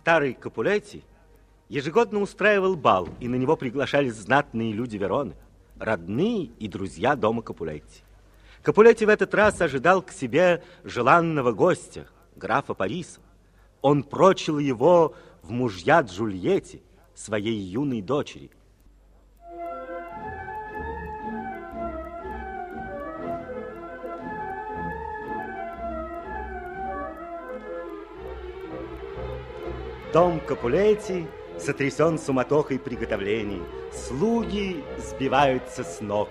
Старый Капулетти ежегодно устраивал бал, и на него приглашались знатные люди Вероны, родные и друзья дома Капулетти. Капулетти в этот раз ожидал к себе желанного гостя, графа Париса. Он прочил его в мужья Джульетте, своей юной дочери. Дом Капулетти сотрясен суматохой приготовлений. Слуги сбиваются с ног.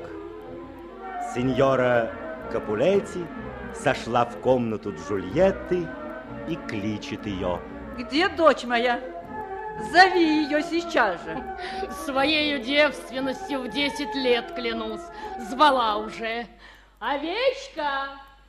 Сеньора Капулетти сошла в комнату Джульетты и кличет ее. Где дочь моя? Зови ее сейчас же. Своею девственностью в 10 лет, клянусь, звала уже. Овечка,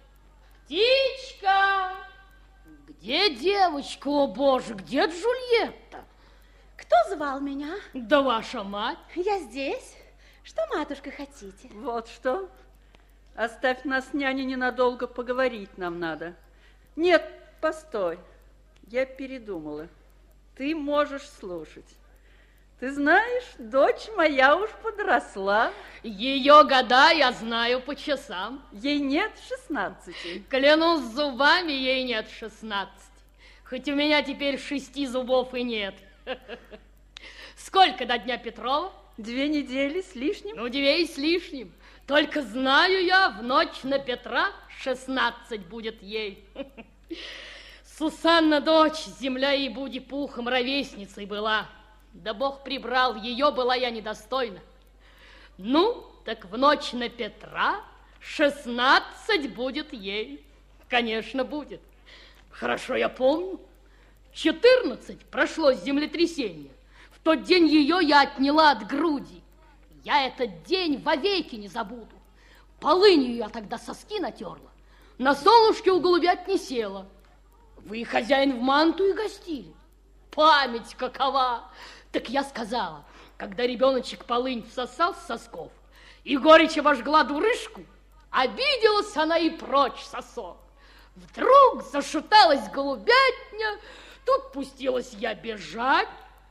птичка, где девочка, о боже, где Джульетта? Кто звал меня? Да ваша мать. Я здесь. Что, матушка, хотите? Вот что. Оставь нас, няня, ненадолго, поговорить нам надо. Нет, постой. Я передумала. Ты можешь слушать. Ты знаешь, дочь моя уж подросла. Ее года я знаю по часам. Ей нет 16. Клянусь зубами, ей нет 16. Хоть у меня теперь 6 зубов и нет. Сколько до Дня Петрова? 2 недели с лишним. Ну, 2 с лишним. Только знаю я, в ночь на Петра 16 будет ей. Сусанна, дочь, земля ей буди пухом, ровесницей была. Да Бог прибрал, ее была я недостойна. Ну, так в ночь на Петра 16 будет ей. Конечно, будет. Хорошо, я помню. 14 прошло землетрясение. В тот день ее я отняла от груди. Я этот день вовеки не забуду. Полынью я тогда соски натерла. На солнышке у голубят не села. Вы, хозяин, в манту и гостили. Память какова! Так я сказала, когда ребеночек полынь всосал с сосков, и горечь обожгла дурышку, обиделась она и прочь сосок. Вдруг зашаталась голубятня, тут пустилась я бежать.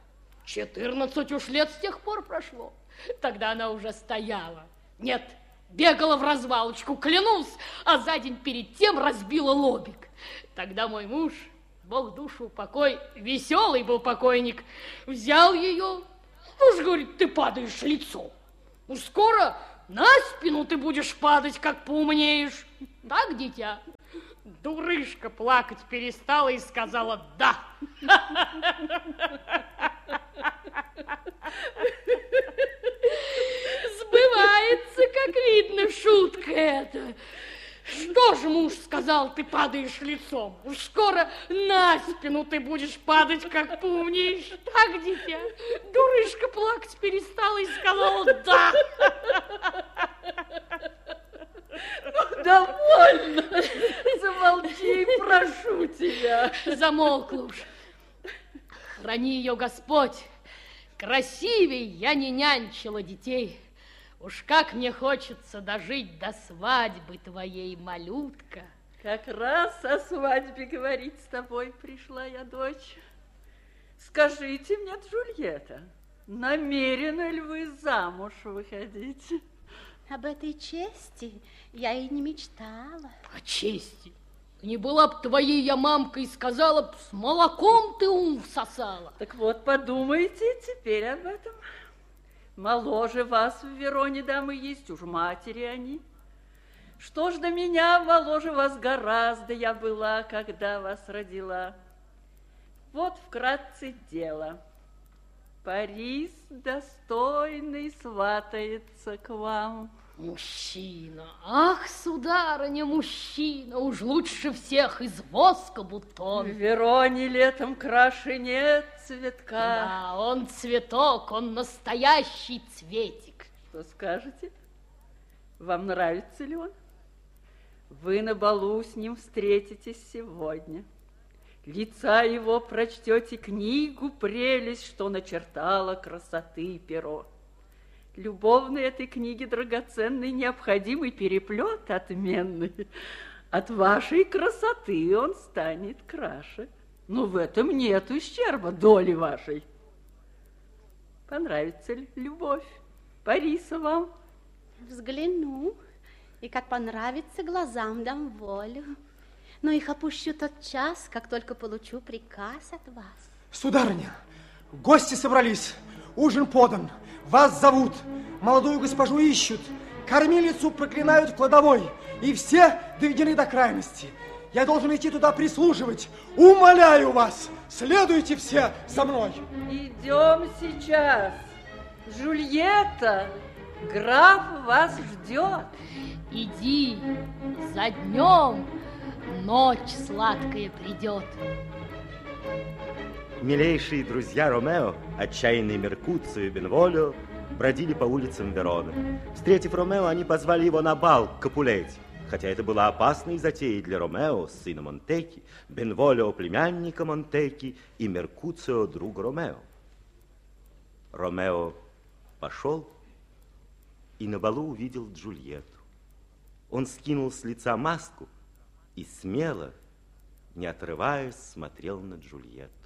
14 уж лет с тех пор прошло. Тогда она уже стояла. Нет, бегала в развалочку, клянусь, а за день перед тем разбила лобик. Тогда мой муж, Бог душу упокой, веселый был покойник, взял ее. Уж, говорит, ты падаешь лицом. Уж скоро на спину ты будешь падать, как поумнеешь. Так, дитя? Дурышка плакать перестала и сказала «да». Сбывается, как видно, шутка эта. Что же муж сказал, ты падаешь лицом? Уж скоро на спину ты будешь падать, как поумнеешь. Так, дитя? Дурышка плакать перестала и сказала «да». Ну, довольно. Замолчи, прошу тебя. Замолкла уж. Храни ее Господь. Красивей я не нянчила детей. Уж как мне хочется дожить до свадьбы твоей, малютка. Как раз о свадьбе говорить с тобой пришла я, дочь. Скажите мне, Джульетта, намерены ли вы замуж выходить? Об этой чести я и не мечтала. О чести? Не была б твоей я мамкой, сказала б, с молоком ты ум всосала. Так вот, подумайте теперь об этом. Моложе вас в Вероне дамы есть, уж матери они. Что ж до меня, моложе вас гораздо я была, когда вас родила. Вот вкратце дело. Парис достойный сватается к вам. Мужчина, ах, сударыня, мужчина, уж лучше всех из воска бутон. В Вероне летом краше нет цветка. Да, он цветок, он настоящий цветик. Что скажете? Вам нравится ли он? Вы на балу с ним встретитесь сегодня. Лица его прочтете книгу прелесть, что начертала красоты перо. Любовной этой книги драгоценный необходимый переплет отменный. От вашей красоты он станет краше. Ну, в этом нет ущерба доли вашей. Понравится ли любовь Париса вам? Взгляну, и как понравится, глазам дам волю. Но их опущу тот час, как только получу приказ от вас. Сударыня, гости собрались, ужин подан, вас зовут, молодую госпожу ищут, кормилицу проклинают в кладовой, и все доведены до крайности. Я должен идти туда прислуживать. Умоляю вас, следуйте все за мной. Идем сейчас. Джульетта, граф вас ждет. Иди, за днем ночь сладкая придет. Милейшие друзья Ромео, отчаянный Меркуцио и Бенволио, бродили по улицам Вероны. Встретив Ромео, они позвали его на бал к Капулетти. Хотя это было опасной затеей для Ромео, сына Монтеки, Бенволио, племянника Монтеки, и Меркуцио, друга Ромео. Ромео пошел и на балу увидел Джульетту. Он скинул с лица маску и смело, не отрываясь, смотрел на Джульетту.